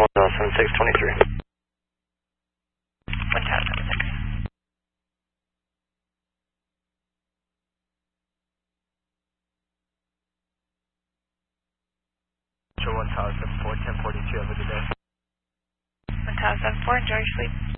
7623. 1 Tower 76. Show 1 Tower 74, 1042, have a good day. 1 Tower 74, enjoy your sleep.